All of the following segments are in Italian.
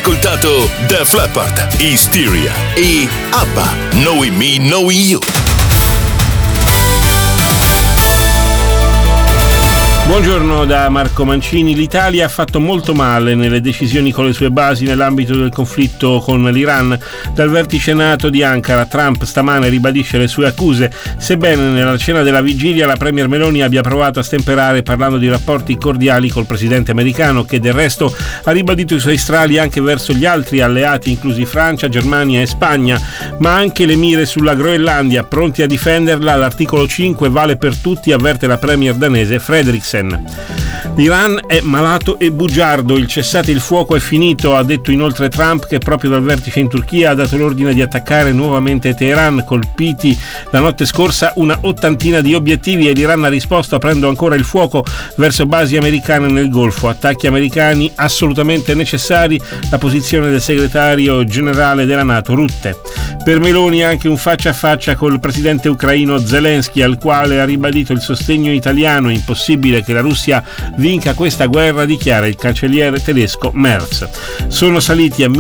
ascoltato Def Leppard, Hysteria e ABBA, Knowing Me, Knowing You. Buongiorno da Marco Mancini. L'Italia ha fatto molto male nelle decisioni con le sue basi nell'ambito del conflitto con l'Iran. Dal vertice NATO di Ankara, Trump stamane ribadisce le sue accuse, sebbene nella cena della vigilia la premier Meloni abbia provato a stemperare parlando di rapporti cordiali col presidente americano, che del resto ha ribadito i suoi strali anche verso gli altri alleati, inclusi Francia, Germania e Spagna, ma anche le mire sulla Groenlandia, pronti a difenderla. L'articolo 5 vale per tutti, avverte la premier danese Frederiksen. L'Iran è malato e bugiardo, il cessate il fuoco è finito, ha detto inoltre Trump, che proprio dal vertice in Turchia ha dato l'ordine di attaccare nuovamente Teheran, colpiti la notte scorsa una ottantina di obiettivi, e l'Iran ha risposto aprendo ancora il fuoco verso basi americane nel Golfo, attacchi americani assolutamente necessari, la posizione del segretario generale della NATO Rutte. Per Meloni anche un faccia a faccia col presidente ucraino Zelensky, al quale ha ribadito il sostegno italiano. Impossibile che la Russia vinca questa guerra, dichiara il cancelliere tedesco Merz. Sono saliti a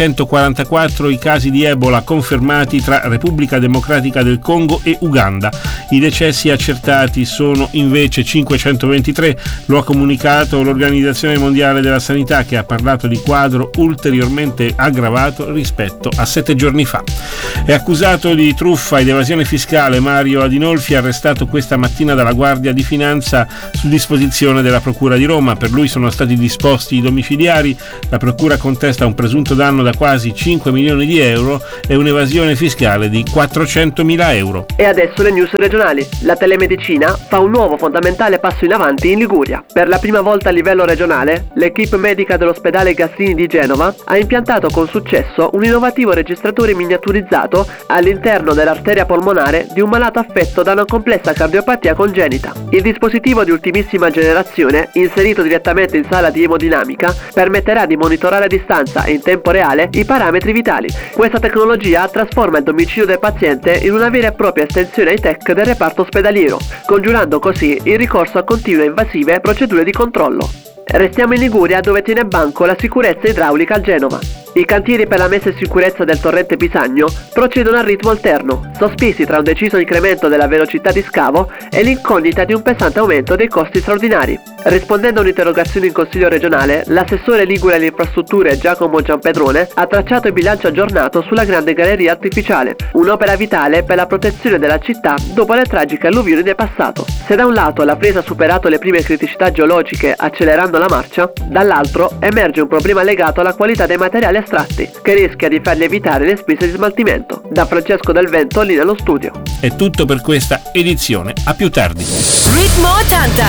1644 i casi di Ebola confermati tra Repubblica Democratica del Congo e Uganda. I decessi accertati sono invece 523, lo ha comunicato l'Organizzazione Mondiale della Sanità, che ha parlato di quadro ulteriormente aggravato rispetto a 7 giorni fa. È accusato di truffa ed evasione fiscale Mario Adinolfi, arrestato questa mattina dalla Guardia di Finanza su disposizione della Procura di Roma. Per lui sono stati disposti i domiciliari. La Procura contesta un presunto danno da quasi 5 milioni di euro e un'evasione fiscale di 400.000 euro. E adesso le news regionali. La telemedicina fa un nuovo fondamentale passo in avanti in Liguria. Per la prima volta a livello regionale, l'equipe medica dell'ospedale Gassini di Genova ha impiantato con successo un innovativo registratore miniaturizzato all'interno dell'arteria polmonare di un malato affetto da una complessa cardiopatia congenita. Il dispositivo di ultimissima generazione, inserito direttamente in sala di emodinamica, permetterà di monitorare a distanza e in tempo reale i parametri vitali. Questa tecnologia trasforma il domicilio del paziente in una vera e propria estensione high-tech del reparto ospedaliero, congiurando così il ricorso a continue e invasive procedure di controllo. Restiamo in Liguria, dove tiene banco la sicurezza idraulica a Genova. I cantieri per la messa in sicurezza del torrente Pisagno procedono a ritmo alterno, sospesi tra un deciso incremento della velocità di scavo e l'incognita di un pesante aumento dei costi straordinari. Rispondendo a un'interrogazione in Consiglio regionale, l'assessore ligure alle infrastrutture Giacomo Giampedrone ha tracciato il bilancio aggiornato sulla grande galleria artificiale, un'opera vitale per la protezione della città dopo le tragiche alluvioni del passato. Se da un lato la presa ha superato le prime criticità geologiche accelerando la marcia, dall'altro emerge un problema legato alla qualità dei materiali astratti, che rischia di far lievitare le spese di smaltimento. Da Francesco Del Vento, lì nello studio. È tutto per questa edizione, a più tardi. Ritmo 80,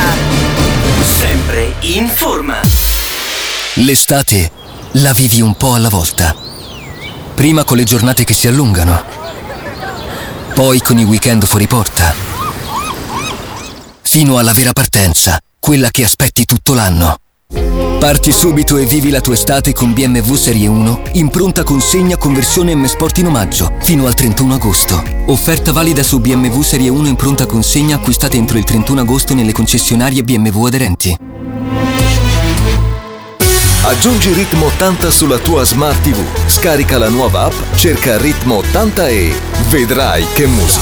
sempre in forma. L'estate la vivi un po' alla volta. Prima con le giornate che si allungano, poi con i weekend fuori porta, fino alla vera partenza, quella che aspetti tutto l'anno. Parti subito e vivi la tua estate con BMW Serie 1 in pronta consegna con versione M Sport in omaggio fino al 31 agosto. Offerta valida su BMW Serie 1 in pronta consegna acquistate entro il 31 agosto nelle concessionarie BMW aderenti. Aggiungi Ritmo 80 sulla tua Smart TV. Scarica la nuova app, cerca Ritmo 80 e vedrai che musica.